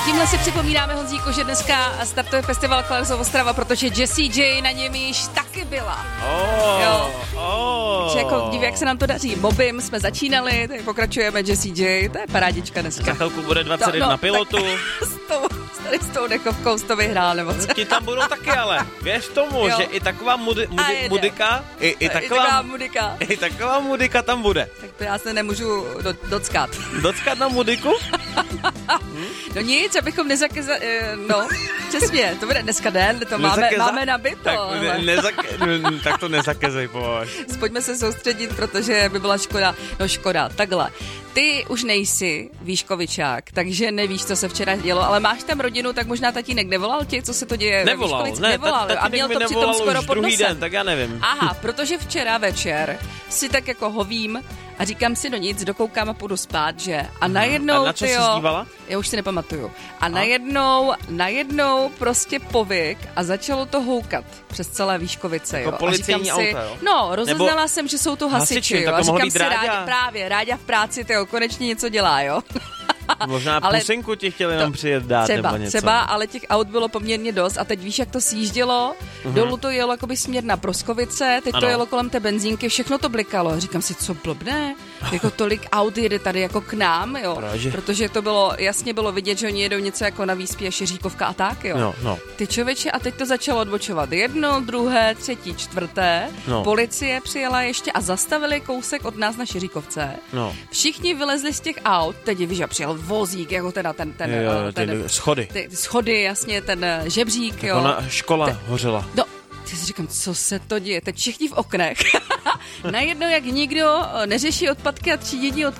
tímhle si připomínáme, Honzíku, že dneska startuje festival Colors Ostrava, protože Jessie J na něm již taky byla. Takže jako diví, jak se nám to daří. Bobim jsme začínali, tak pokračujeme Jessie J, to je parádička dneska. Za chvilku bude 21 na pilotu. S tou dechovkou jsi to vyhrál, nebo co? Ti tam budou taky, ale věř tomu, že i taková mudika, i taková mudika tam bude. Tak to já se nemůžu dockat. Dockat na mudiku? No nic, abychom přesně, to bude dneska den, to máme nabito. Tak to nezakezej, považ. Pojďme se soustředit, protože by byla škoda, takhle. Ty už nejsi výškovičák, takže nevíš, co se včera dělo, ale máš tam rodinu, tak možná tatínek nevolal ti, co se to děje? Nevolal, a měl to přitom skoro pod druhý nosem. den, tak já nevím. Aha, protože včera večer si tak jako hovím a říkám si, no nic, dokoukám a půjdu spát, že? A najednou, a na co jsi dívala? Já už si nepamatuju. A najednou prostě povyk a začalo to houkat přes celé Výškovice, jo. Jako policejní auta, jo? No, rozeznala jsem, že jsou to hasiči, jo. A říkám si, Ráďa v práci, tyjo, konečně něco dělá, jo. Možná pusenku ti chtěli nám přijet dát nebo něco. Třeba, ale těch aut bylo poměrně dost a teď víš, jak to sjíždělo, dolů to jelo jakoby směr na Proskovice, teď to jelo kolem té benzínky, všechno to blikalo. Říkám si, co blbne? Jako tolik aut jede tady jako k nám, jo. Protože to bylo, jasně bylo vidět, že oni jedou něco jako na Výspě, Šiříkovka a tak, jo. No. Ty člověče, a teď to začalo odbočovat. Jedno, druhé, třetí, čtvrté. Policie přijela ještě a zastavili kousek od nás na Šiříkovce. Všichni vylezli z těch aut, teď víš, že přijel vozík, jako teda ten schody. Ty schody, jasně, ten žebřík, jo. Ona škola hořela. Ty si říkám, co se to děje? Teď všichni v oknech. Najednou, jak nikdo neřeší odpadky a třídění odpadky,